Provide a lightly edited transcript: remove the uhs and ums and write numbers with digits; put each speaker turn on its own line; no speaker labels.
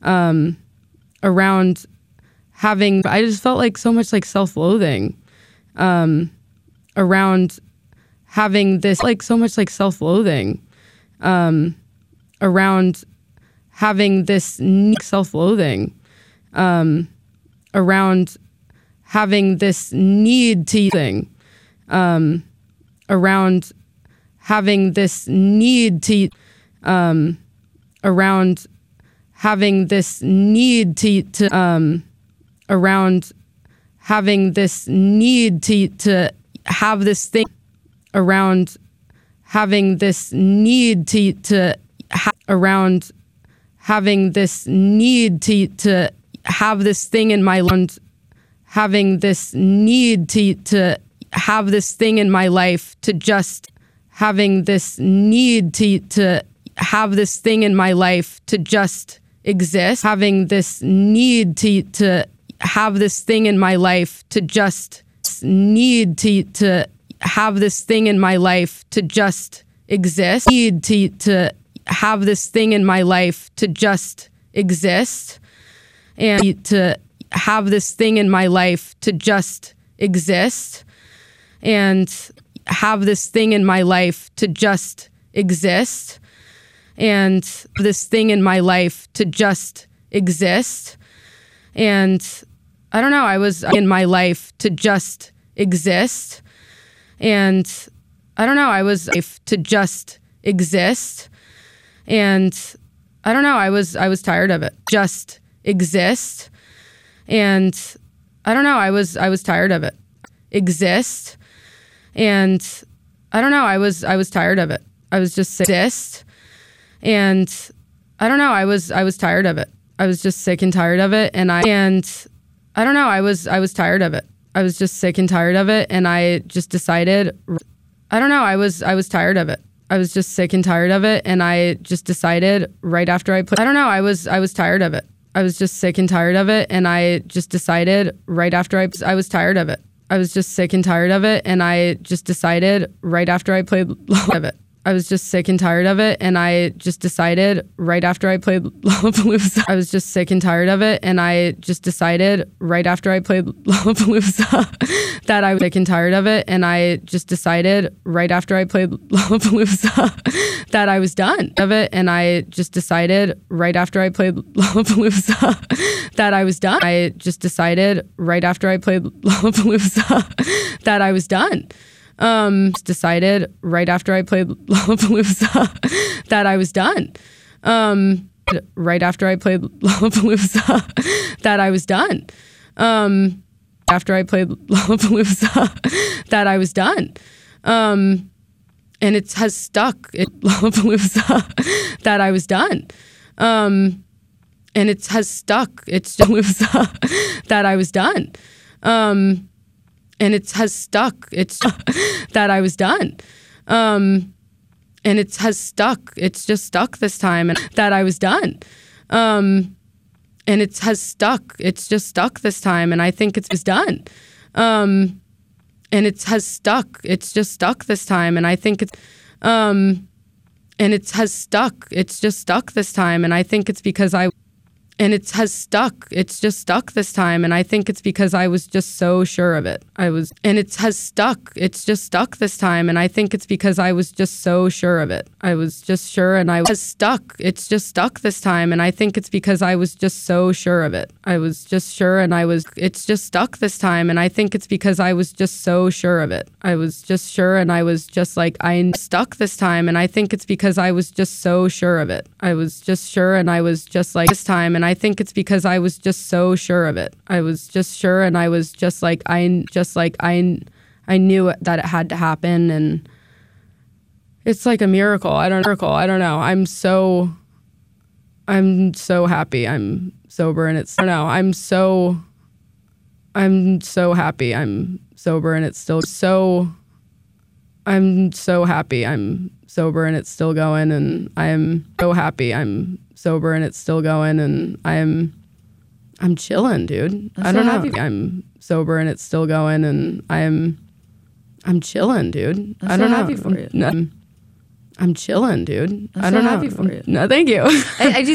around having, I just felt like so much like self-loathing around having this, like so much like self-loathing around having this self-loathing around having this need to thing around having this need to around having this need to around having this need to have this thing around having this need to around having this need to have this thing in my life, having this need to have this thing in my life, to just having this need to have this thing in my life to just exist, having this need to have this thing in my life to just need to have this thing in my life to just exist, need to have this thing in my life to just exist, and to have this thing in my life to just exist, and have this thing in my life to just exist, and this thing in my life to just exist. And I don't know, I was in my life to just exist. And I don't know, I was to just exist. And I don't know, I was tired of it. Just exist. And I don't know, I was tired of it. Exist. And I don't know, I was tired of it. I was just exist. And I don't know, I was tired of it. I was just sick and tired of it. And I don't know, I was tired of it. I was just sick and tired of it. And I just decided, I don't know, I was tired of it. I was just sick and tired of it. And I just decided right after I I don't know, I was tired of it. I was just sick and tired of it. And I just decided right after I was tired of it. I was just sick and tired of it. And I just decided right after I played of it. I was just sick and tired of it. And I just decided right after I played Lollapalooza. I was just sick and tired of it. And I just decided right after I played Lollapalooza that I was sick and tired of it. And I just decided right after I played Lollapalooza that I was done of it. And I just decided right after I played Lollapalooza that I was done. I just decided right after I played Lollapalooza that I was done. Decided right after I played Lollapalooza that I was done. Right after I played Lollapalooza that I was done. After I played Lollapalooza that I was done. And it has stuck. Lollapalooza that I was done. And it has stuck. It's Lollapalooza that I was done. And it has stuck. It's that I was done. And it has stuck. It's just stuck this time. And that I was done. And it has stuck. It's just stuck this time. And I think it's done. And it has stuck. It's just stuck this time. And I think it's, and it has stuck. It's just stuck this time. And I think it's because and it has stuck. It's just stuck this time. And I think it's because I was just so sure of it. And it has stuck. It's just stuck this time. And I think it's because I was just so sure of it. I was just sure, and I was stuck. It's just stuck this time. And I think it's because I was just so sure of it. I was just sure, and it's just stuck this time. And I think it's because I was just so sure of it. I was just sure, and I was just like, stuck this time. And I think it's because I was just so sure of it. I was just sure, and I was just like, this time. And I think it's because I was just so sure of it. I was just sure, and I was just like, I knew that it had to happen. And it's like a miracle. I don't know. I'm so happy I'm sober, and it's, I don't know. I'm so happy I'm sober, and it's still I'm so happy I'm sober, and it's still going, and I'm so happy I'm sober, and it's still going, and I'm chilling, dude. I don't know. I'm sober, and it's still going, and I'm chilling, dude. I don't know.
I'm happy for you.
I'm chilling, dude.
I'm so happy for you.
No, thank you.
I do